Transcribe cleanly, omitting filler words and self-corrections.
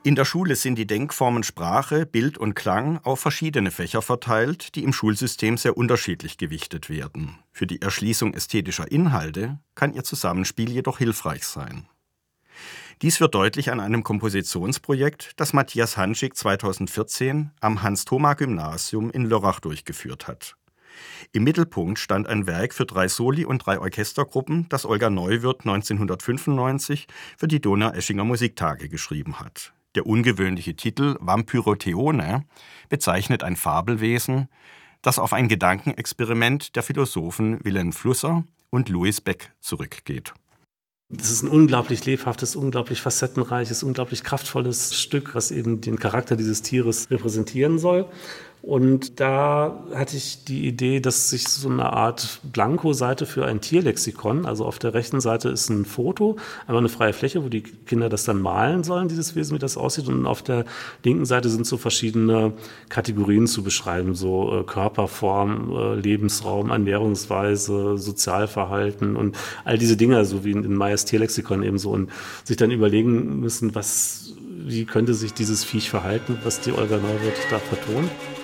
In der Schule sind die Denkformen Sprache, Bild und Klang auf verschiedene Fächer verteilt, die im Schulsystem sehr unterschiedlich gewichtet werden. Für die Erschließung ästhetischer Inhalte kann ihr Zusammenspiel jedoch hilfreich sein. Dies wird deutlich an einem Kompositionsprojekt, das Matthias Hanschig 2014 am Hans-Thoma-Gymnasium in Lörrach durchgeführt hat. Im Mittelpunkt stand ein Werk für 3 Soli- und 3 Orchestergruppen, das Olga Neuwirth 1995 für die Donaueschinger Musiktage geschrieben hat. Der ungewöhnliche Titel Vampyrotheone bezeichnet ein Fabelwesen, das auf ein Gedankenexperiment der Philosophen Wilhelm Flusser und Louis Beck zurückgeht. Das ist ein unglaublich lebhaftes, unglaublich facettenreiches, unglaublich kraftvolles Stück, was eben den Charakter dieses Tieres repräsentieren soll. Und da hatte ich die Idee, dass sich so eine Art Blankoseite für ein Tierlexikon, also auf der rechten Seite ist ein Foto, einfach eine freie Fläche, wo die Kinder das dann malen sollen, dieses Wesen, wie das aussieht. Und auf der linken Seite sind so verschiedene Kategorien zu beschreiben, so Körperform, Lebensraum, Ernährungsweise, Sozialverhalten und all diese Dinge, so wie in Meyers Tierlexikon eben so. Und sich dann überlegen müssen, wie könnte sich dieses Viech verhalten, was die Olga Neuwirth da vertont.